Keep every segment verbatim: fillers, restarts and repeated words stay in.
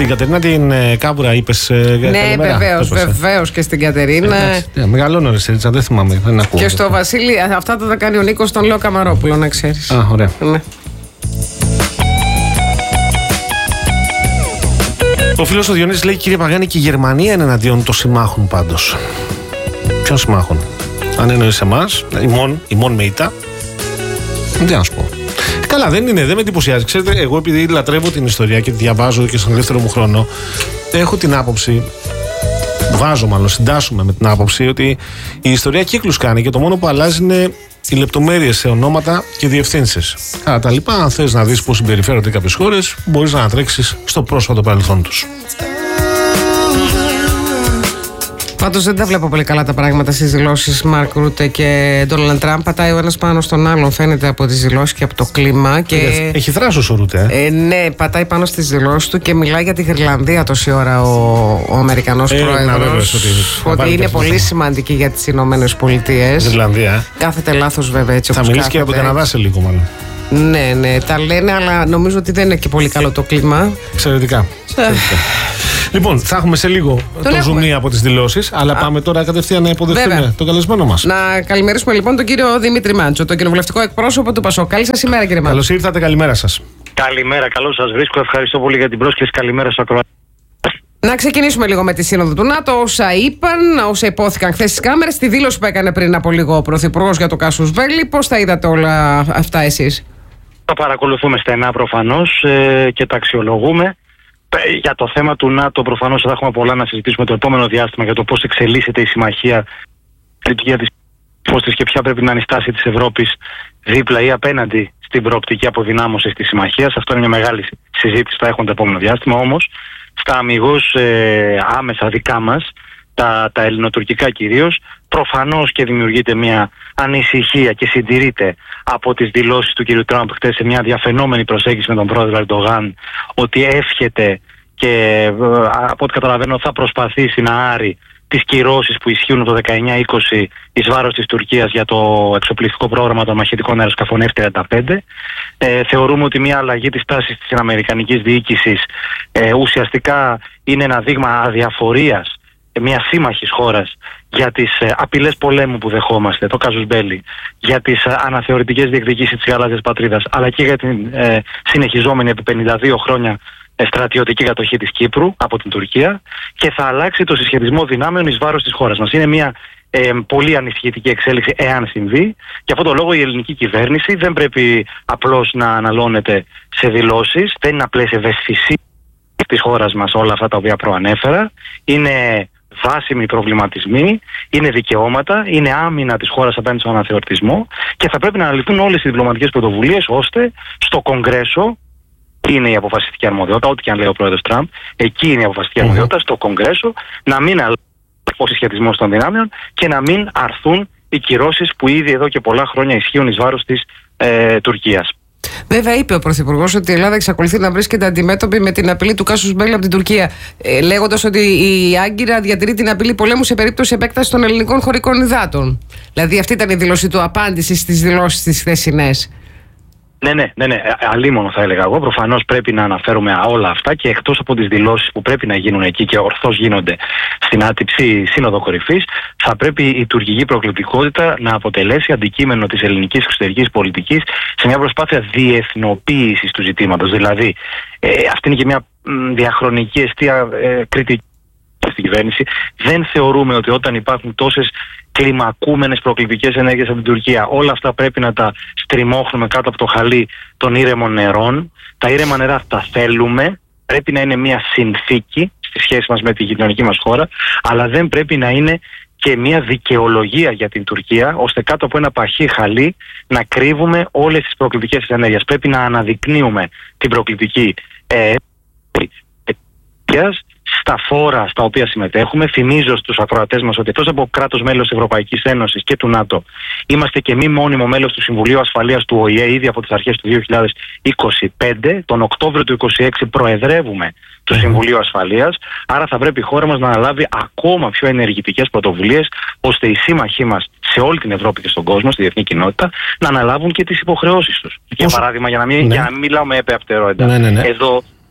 Στην Κατερίνα την ε, Κάβουρα είπες ε, ναι, βεβαίως, βεβαίως και στην Κατερίνα. Ναι, μεγαλώνω ρε Σερίτσα, δεν θυμάμαι, δεν ακούω. Και στο Βασίλη, αυτά θα τα κάνει ο Νίκος τον Λέω Καμαρόπουλο, να ξέρεις. Α, ωραία. Ναι. Ο φίλος ο Διονύσης λέει: κύριε Παγάνη, και η Γερμανία είναι εναντίον των συμμάχων πάντως. Ποιων συμμάχων? Αν εννοείς εμάς, ημών, ημών με ήττα. Τι να σου πω. Καλά, δεν είναι, δεν με εντυπωσιάζει. Ξέρετε, εγώ επειδή λατρεύω την ιστορία και τη διαβάζω και στον ελεύθερο μου χρόνο, έχω την άποψη, βάζω μάλλον, συντάσσουμε με την άποψη ότι η ιστορία κύκλους κάνει και το μόνο που αλλάζει είναι οι λεπτομέρειες σε ονόματα και διευθύνσεις. Κατά τα λοιπά, αν θες να δεις πώς συμπεριφέρονται κάποιες χώρες, μπορείς να ανατρέξεις στο πρόσφατο παρελθόν τους. Πάντως δεν τα βλέπω πολύ καλά τα πράγματα στις δηλώσεις Μαρκ Ρούτε και Ντόναλντ Τραμπ. Πατάει ο ένας πάνω στον άλλον, φαίνεται από τις δηλώσεις και από το κλίμα. Και... Έχει θράσος ο Ρούτε. Ε? Ε, ναι, πατάει πάνω στις δηλώσεις του και μιλάει για τη Γρυλανδία τόση ώρα ο, ο Αμερικανός ε, πρόεδρος. Ότι, ότι είναι πολύ θέμα. Σημαντική για τις Ηνωμένες Πολιτείες. Γρυλανδία. Κάθεται λάθος βέβαια έτσι όπως θα μιλήσει κάθεται. Και από τον Καναδά σε λίγο μάλλον. Ναι, ναι, τα λένε, αλλά νομίζω ότι δεν είναι και πολύ καλό το κλίμα. Εξαιρετικά. Λοιπόν, θα έχουμε σε λίγο τον το ζουμί από τις δηλώσεις, αλλά Α. πάμε τώρα κατευθείαν να υποδεχτούμε Βέβαια. τον καλεσμένο μας. Να καλημερίσουμε λοιπόν τον κύριο Δημήτρη Μάντσο, τον κοινοβουλευτικό εκπρόσωπο του ΠΑΣΟΚ. Καλή σας ημέρα, κύριε Μάντσο. Καλώς ήρθατε, καλημέρα σας. Καλημέρα, καλώς σας βρίσκω. Ευχαριστώ πολύ για την πρόσκληση. Καλημέρα στους ακροατές. Να ξεκινήσουμε λίγο με τη Σύνοδο του ΝΑΤΟ. Όσα είπαν, όσα υπόθηκαν χθες στις κάμερες, τη δήλωση που έκανε πριν από λίγο ο Πρωθυπουργός για το Κάσους Βέλη. Πώς τα είδατε όλα αυτά εσείς? Τα παρακολουθούμε στενά προφανώς ε, και τα αξιολογούμε. Για το θέμα του ΝΑΤΟ προφανώς θα έχουμε πολλά να συζητήσουμε το επόμενο διάστημα για το πώς εξελίσσεται η συμμαχία, για τις πώς και ποια πρέπει να είναι η στάση της Ευρώπης δίπλα ή απέναντι στην προοπτική αποδυνάμωση της συμμαχίας. Αυτό είναι μια μεγάλη συζήτηση που θα έχουμε το επόμενο διάστημα. Όμως, στα αμιγώς ε, άμεσα δικά μας, τα, τα ελληνοτουρκικά κυρίως, προφανώς και δημιουργείται μια ανησυχία και συντηρείται από τις δηλώσεις του κ. Τραμπ χτες σε μια διαφαινόμενη προσέγγιση με τον πρόεδρο Ερντογάν, ότι εύχεται και από ό,τι καταλαβαίνω θα προσπαθήσει να άρει τις κυρώσεις που ισχύουν το δεκαεννιά είκοσι εις βάρος της Τουρκίας για το εξοπλιστικό πρόγραμμα των μαχητικών αεροσκαφών εφ τριάντα πέντε. Ε, θεωρούμε ότι μια αλλαγή της τάσης της αμερικανικής διοίκησης ε, ουσιαστικά είναι ένα δείγμα αδιαφορίας μια σύμμαχης χώρας για τις ε, απειλές πολέμου που δεχόμαστε, το Κάζους Μπέλι, για τις ε, αναθεωρητικές διεκδικήσεις της γαλάζιας πατρίδας, αλλά και για την ε, συνεχιζόμενη επί πενήντα δύο χρόνια ε, στρατιωτική κατοχή της Κύπρου από την Τουρκία, και θα αλλάξει το συσχετισμό δυνάμεων εις βάρος της χώρας μας. Είναι μια ε, πολύ ανησυχητική εξέλιξη εάν συμβεί. Και αυτό το λόγο η ελληνική κυβέρνηση δεν πρέπει απλώς να αναλώνεται σε δηλώσεις, δεν είναι απλές ευαισθησίες της χώρας μας όλα αυτά τα οποία προανέφερα. Είναι βάσιμοι προβληματισμοί, είναι δικαιώματα, είναι άμυνα της χώρας απέναντι στον αναθεωρητισμό, και θα πρέπει να αναλυθούν όλες οι διπλωματικές πρωτοβουλίες ώστε στο Κογκρέσο, είναι η αποφασιστική αρμοδιότητα, ό,τι και αν λέει ο πρόεδρος Τραμπ, εκεί είναι η αποφασιστική mm-hmm. αρμοδιότητα, στο Κογκρέσο, να μην αλλάξει ο συσχετισμός των δυνάμεων και να μην αρθούν οι κυρώσεις που ήδη εδώ και πολλά χρόνια ισχύουν εις βάρος της ε, Τουρκίας. Βέβαια, είπε ο Πρωθυπουργός ότι η Ελλάδα εξακολουθεί να βρίσκεται αντιμέτωπη με την απειλή του Κάσους Μπέλι από την Τουρκία, ε, λέγοντας ότι η Άγκυρα διατηρεί την απειλή πολέμου σε περίπτωση επέκτασης των ελληνικών χωρικών υδάτων. Δηλαδή, αυτή ήταν η δήλωση του, απάντηση στις δηλώσεις της χθεσινές. Ναι, ναι, ναι, ναι. Αλίμονο θα έλεγα εγώ. Προφανώς πρέπει να αναφέρουμε όλα αυτά, και εκτός από τις δηλώσεις που πρέπει να γίνουν εκεί και ορθώς γίνονται στην άτυπη Σύνοδο Κορυφής, θα πρέπει η τουρκική προκλητικότητα να αποτελέσει αντικείμενο της ελληνικής εξωτερικής πολιτικής σε μια προσπάθεια διεθνοποίησης του ζητήματος. Δηλαδή, ε, αυτή είναι και μια μ, διαχρονική αιστεία ε, κριτική στην κυβέρνηση. Δεν θεωρούμε ότι όταν υπάρχουν τόσες κλιμακούμενες προκλητικές ενέργειες από την Τουρκία, όλα αυτά πρέπει να τα στριμώχνουμε κάτω από το χαλί των ήρεμων νερών. Τα ήρεμα νερά τα θέλουμε, πρέπει να είναι μια συνθήκη στη σχέση μας με τη γειτονική μας χώρα, αλλά δεν πρέπει να είναι και μια δικαιολογία για την Τουρκία, ώστε κάτω από ένα παχύ χαλί να κρύβουμε όλες τις προκλητικές ενέργειες. Πρέπει να αναδεικνύουμε την προκλητική ε, στα φόρα στα οποία συμμετέχουμε. Θυμίζω στους ακροατές μας ότι εκτός από κράτος μέλος της Ευρωπαϊκής Ένωσης και του ΝΑΤΟ, είμαστε και μη μόνιμο μέλος του Συμβουλίου Ασφαλείας του Ο Η Ε ήδη από τις αρχές του δύο χιλιάδες είκοσι πέντε. Τον Οκτώβριο του είκοσι έξι προεδρεύουμε του Συμβουλίου Ασφαλείας. Άρα θα πρέπει η χώρα μας να αναλάβει ακόμα πιο ενεργητικές πρωτοβουλίες, ώστε οι σύμμαχοί μας σε όλη την Ευρώπη και στον κόσμο, στη διεθνή κοινότητα, να αναλάβουν και τις υποχρεώσεις τους. Πώς... Για παράδειγμα, για να μην, ναι. για να μην μιλάω με επεαπτερότητα. Ναι, ναι, ναι. Εδώ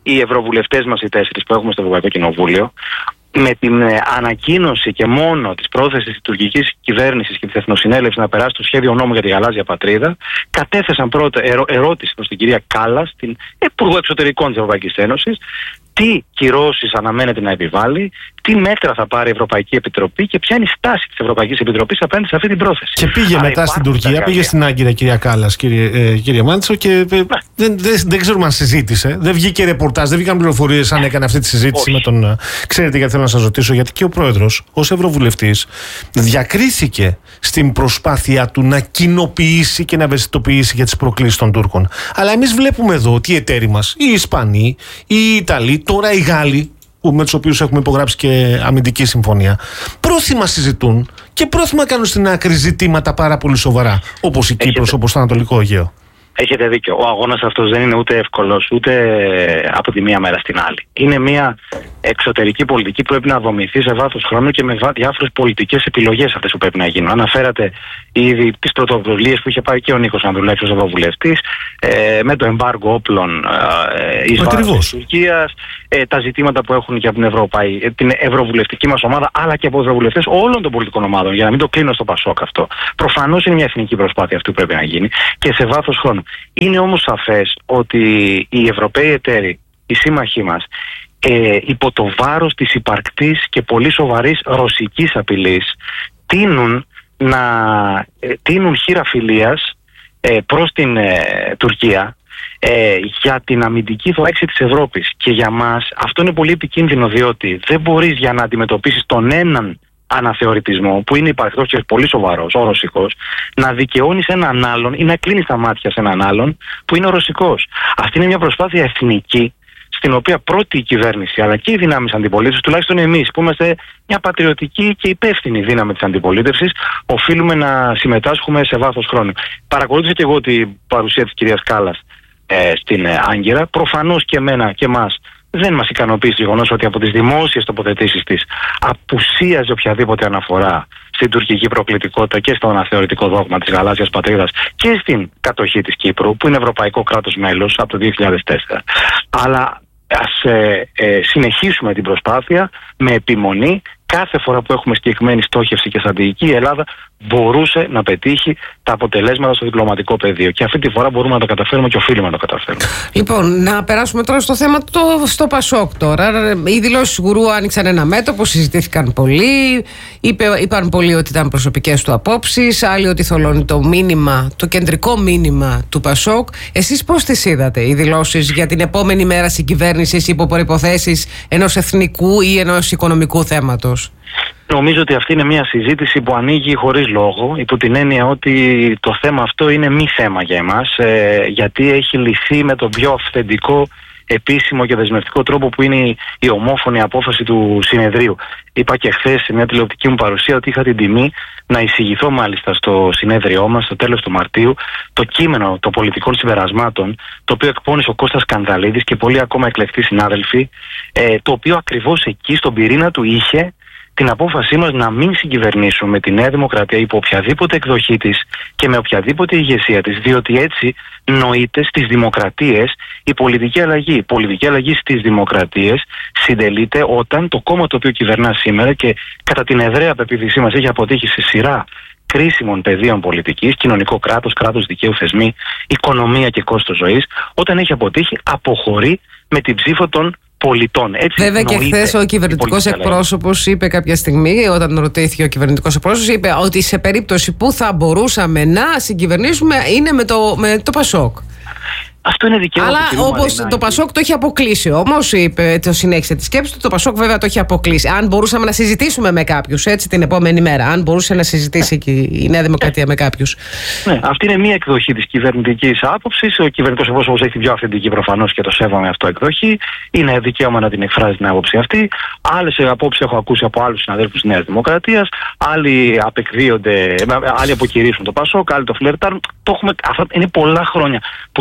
οι ευρωβουλευτές μας οι τέσσερις που έχουμε στο Ευρωπαϊκό Κοινοβούλιο, με την ε, ανακοίνωση και μόνο της πρόθεσης της τουρκικής κυβέρνησης και της Εθνοσυνέλευσης να περάσει το σχέδιο νόμου για τη γαλάζια πατρίδα, κατέθεσαν πρώτα ερω, ερώτηση προς την κυρία Κάλλας, την Υπουργό Εξωτερικών της Ευρωπαϊκής Ένωσης, τι κυρώσεις αναμένεται να επιβάλλει, τι μέτρα θα πάρει η Ευρωπαϊκή Επιτροπή και ποια είναι η στάση της Ευρωπαϊκής Επιτροπής απέναντι σε αυτή την πρόθεση. Και πήγε Άρα μετά στην Τουρκία, πήγε στην Άγκυρα κυρία Κάλλας, κύριε, ε, κύριε Μάντσο, και ε, ναι. δεν, δεν, δεν ξέρουμε αν συζήτησε. Δεν βγήκε ρεπορτάζ, δεν βγήκαν πληροφορίες αν έκανε αυτή τη συζήτηση Όχι. με τον. Ξέρετε γιατί θέλω να σας ρωτήσω, γιατί και ο πρόεδρος, ως Ευρωβουλευτής, διακρίθηκε στην προσπάθεια του να κοινοποιήσει και να ευαισθητοποιήσει για τις προκλήσεις των Τούρκων. Αλλά εμείς βλέπουμε εδώ ότι οι εταίροι μας, οι Ισπανοί, οι Ιταλοί, τώρα οι Γάλλοι, με τους οποίους έχουμε υπογράψει και αμυντική συμφωνία, πρόθυμα συζητούν και πρόθυμα κάνουν στην άκρη ζητήματα πάρα πολύ σοβαρά, όπως η Κύπρος, Έχετε... όπως το Ανατολικό Αιγαίο. Έχετε δίκιο. Ο αγώνας αυτός δεν είναι ούτε εύκολος, ούτε από τη μία μέρα στην άλλη. Είναι μια εξωτερική πολιτική που πρέπει να δομηθεί σε βάθος χρόνου και με διάφορες πολιτικές επιλογές αυτές που πρέπει να γίνουν. Αναφέρατε ήδη τις πρωτοβουλίες που είχε πάρει και ο Νίκος Ανδρουλάκης ως Ευρωβουλευτής, ε, με το εμπάργκο όπλων ε, εις βάρος της Τουρκίας, ε, τα ζητήματα που έχουν και από την, Ευρωπαϊ... την ευρωβουλευτική μας ομάδα, αλλά και από ευρωβουλευτές όλων των πολιτικών ομάδων, για να μην το κλείνω στο Πασόκ αυτό. Προφανώς είναι μια εθνική προσπάθεια αυτή που πρέπει να γίνει και σε βάθος χρόνου. Είναι όμως σαφές ότι οι Ευρωπαίοι εταίροι, οι σύμμαχοί μας, ε, υπό το βάρος της υπαρκτής και πολύ σοβαρής ρωσικής απειλής, τείνουν να ε, τείνουν χείρα φιλίας ε, προς την ε, Τουρκία ε, για την αμυντική θωράκιση της Ευρώπης. Και για μας αυτό είναι πολύ επικίνδυνο, διότι δεν μπορείς για να αντιμετωπίσεις τον έναν αναθεωρητισμό που είναι υπαρκτός και πολύ σοβαρός, ο ρωσικός, να δικαιώνεις έναν άλλον ή να κλείνεις τα μάτια σε έναν άλλον που είναι ο ρωσικός. Αυτή είναι μια προσπάθεια εθνική, στην οποία πρώτη η κυβέρνηση αλλά και οι δυνάμεις αντιπολίτευσης, τουλάχιστον εμείς που είμαστε μια πατριωτική και υπεύθυνη δύναμη της αντιπολίτευσης, οφείλουμε να συμμετάσχουμε σε βάθος χρόνου. Παρακολούθησα και εγώ την παρουσία της κυρίας Κάλλας ε, στην ε, Άγκυρα. Προφανώς και εμένα και εμάς δεν μας ικανοποιεί το γεγονός ότι από τις δημόσιες τοποθετήσεις της απουσίαζε οποιαδήποτε αναφορά στην τουρκική προκλητικότητα και στο αναθεωρητικό δόγμα της γαλάζιας πατρίδας και στην κατοχή της Κύπρου, που είναι ευρωπαϊκό κράτος μέλος από το δύο χιλιάδες τέσσερα. Αλλά ας ε, ε, συνεχίσουμε την προσπάθεια με επιμονή. Κάθε φορά που έχουμε συγκεκριμένη στόχευση και στρατηγική, η Ελλάδα μπορούσε να πετύχει τα αποτελέσματα στο διπλωματικό πεδίο. Και αυτή τη φορά μπορούμε να το καταφέρουμε και οφείλουμε να το καταφέρουμε. Λοιπόν, να περάσουμε τώρα στο θέμα το, στο Πασόκ τώρα. Οι δηλώσεις του Γουρού άνοιξαν ένα μέτωπο, συζητήθηκαν πολύ. Είπε, είπαν πολλοί ότι ήταν προσωπικές του απόψεις, άλλοι ότι θολώνει το μήνυμα, το κεντρικό μήνυμα του Πασόκ. Εσείς πώς τις είδατε, οι δηλώσεις για την επόμενη μέρα συγκυβέρνησης υπό προϋποθέσεις ενός εθνικού ή ενός οικονομικού θέματος? Νομίζω ότι αυτή είναι μια συζήτηση που ανοίγει χωρίς λόγο, υπό την έννοια ότι το θέμα αυτό είναι μη θέμα για εμάς, ε, γιατί έχει λυθεί με τον πιο αυθεντικό, επίσημο και δεσμευτικό τρόπο που είναι η, η ομόφωνη απόφαση του συνεδρίου. Είπα και χθες σε μια τηλεοπτική μου παρουσία ότι είχα την τιμή να εισηγηθώ μάλιστα στο συνέδριό μας στο τέλος του Μαρτίου το κείμενο των πολιτικών συμπερασμάτων, το οποίο εκπώνησε ο Κώστας Κανδαλίδης και πολλοί ακόμα εκλεκτοί συνάδελφοι, ε, το οποίο ακριβώς εκεί στον πυρήνα του είχε την απόφασή μας να μην συγκυβερνήσουμε με τη Νέα Δημοκρατία υπό οποιαδήποτε εκδοχή της και με οποιαδήποτε ηγεσία της, διότι έτσι νοείται στις δημοκρατίες η πολιτική αλλαγή. Η πολιτική αλλαγή στις δημοκρατίες συντελείται όταν το κόμμα το οποίο κυβερνά σήμερα και κατά την ευραία πεποίθησή μας έχει αποτύχει σε σειρά κρίσιμων πεδίων πολιτικής, κοινωνικό κράτος, κράτος δικαίου, θεσμοί, οικονομία και κόστος ζωής, όταν έχει αποτύχει αποχωρεί με την ψήφο των πολιτών. Έτσι, βέβαια και χθες ο κυβερνητικός εκπρόσωπος είπε κάποια στιγμή, όταν ρωτήθηκε ο κυβερνητικός εκπρόσωπος, είπε ότι σε περίπτωση που θα μπορούσαμε να συγκυβερνήσουμε είναι με το, με το Πασόκ. Αυτό είναι δικαίωμα. Αλλά όπως το Πασόκ το έχει αποκλείσει όμως, είπε, το συνέχισε τη σκέψη του, το Πασόκ βέβαια το έχει αποκλείσει. Αν μπορούσαμε να συζητήσουμε με κάποιους έτσι την επόμενη μέρα, αν μπορούσε να συζητήσει και η Νέα Δημοκρατία με κάποιους. Ναι, αυτή είναι μία εκδοχή της κυβερνητικής άποψης. Ο κυβερνητικός εκπρόσωπος έχει την πιο αυθεντική προφανώς και το σέβομαι αυτό εκδοχή. Είναι δικαίωμα να την εκφράζει την άποψη αυτή. Άλλες απόψεις έχω ακούσει από άλλους συναδέλφους της Νέας Δημοκρατίας. Άλλοι απεκδίονται, άλλοι αποκηρύσουν το Πασόκ, άλλοι το φλερτάρουν. Το έχουμε, αυτά είναι πολλά χρόνια που το ζούμε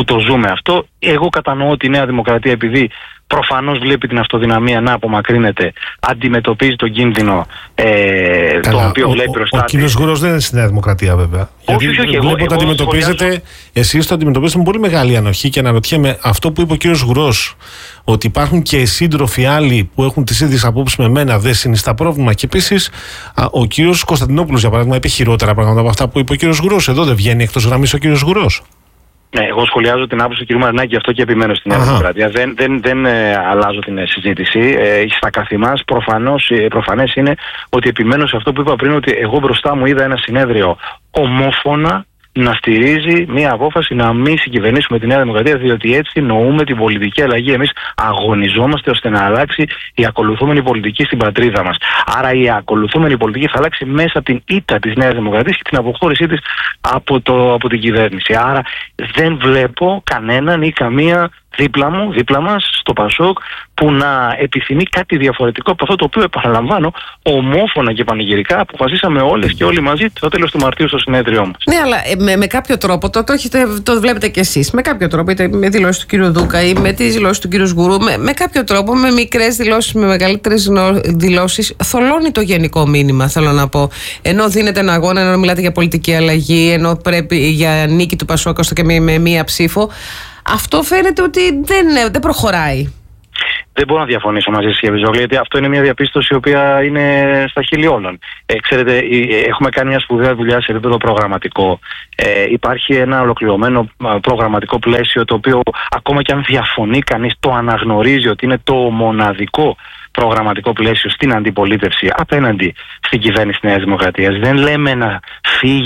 αυτό. Εγώ κατανοώ ότι η Νέα Δημοκρατία, επειδή προφανώς βλέπει την αυτοδυναμία να απομακρύνεται, αντιμετωπίζει τον κίνδυνο ε, τον οποίο ο, βλέπει μπροστά. Ο, ο κύριος Γουρός δεν είναι στη Νέα Δημοκρατία, βέβαια. Όχι, όχι, όχι. Βλέπω ότι αντιμετωπίζετε, εσείς το αντιμετωπίζετε με πολύ μεγάλη ανοχή και αναρωτιέμαι αυτό που είπε ο κύριος Γουρός, ότι υπάρχουν και σύντροφοι άλλοι που έχουν τις ίδιες απόψεις με μένα, δεν συνιστά πρόβλημα. Και επίσης ο κύριος Κωνσταντινόπουλος, για παράδειγμα, είπε χειρότερα πράγματα από αυτά που είπε ο κύριος Γουρός. Εδώ δεν βγαίνει εκτός γραμμής ο κύριος Γουρός. Ναι, εγώ σχολιάζω την άποψη του κ. Μαρινάκη, αυτό και επιμένω στην Νέα Δημοκρατία. Δεν, δεν, δεν ε, αλλάζω την ε, συζήτηση. Ε, στα καθημάς προφανώς, ε, προφανές είναι ότι επιμένω σε αυτό που είπα πριν, ότι εγώ μπροστά μου είδα ένα συνέδριο ομόφωνα να στηρίζει μια απόφαση να μην συγκυβερνήσουμε τη Νέα Δημοκρατία, διότι έτσι νοούμε την πολιτική αλλαγή. Εμείς αγωνιζόμαστε ώστε να αλλάξει η ακολουθούμενη πολιτική στην πατρίδα μας. Άρα η ακολουθούμενη πολιτική θα αλλάξει μέσα από την ήττα της Νέας Δημοκρατίας και την αποχώρησή της από, το, από την κυβέρνηση. Άρα δεν βλέπω κανέναν ή καμία δίπλα μου, δίπλα μας, στο Πασόκ, που να επιθυμεί κάτι διαφορετικό από αυτό το οποίο, επαναλαμβάνω, ομόφωνα και πανηγυρικά αποφασίσαμε όλες και όλοι μαζί το τέλος του Μαρτίου στο συνέδριό μας. Ναι, αλλά με, με κάποιο τρόπο, το, το, έχετε, το βλέπετε κι εσείς, με κάποιο τρόπο, είτε με δηλώσεις του κύριου Δούκα ή με τις δηλώσεις του κύριου Σγουρού, με, με κάποιο τρόπο, με μικρές δηλώσεις, με μεγαλύτερες δηλώσεις, θολώνει το γενικό μήνυμα, θέλω να πω. Ενώ δίνετε ένα αγώνα, ενώ μιλάτε για πολιτική αλλαγή, ενώ πρέπει για νίκη του Πασόκ, ώστε και με, με μία ψήφο. Αυτό φαίνεται ότι δεν, δεν προχωράει. Δεν μπορώ να διαφωνήσω μαζί σας, κύριε Βυζόγλη, γιατί αυτό είναι μια διαπίστωση η οποία είναι στα χείλη όλων. Ε, ξέρετε, έχουμε κάνει μια σπουδαία δουλειά σε επίπεδο προγραμματικό. Ε, υπάρχει ένα ολοκληρωμένο προγραμματικό πλαίσιο, το οποίο ακόμα και αν διαφωνεί κανείς, το αναγνωρίζει ότι είναι το μοναδικό προγραμματικό πλαίσιο στην αντιπολίτευση απέναντι στην κυβέρνηση της Νέας Δημοκρατίας. Δεν λέμε να φύγει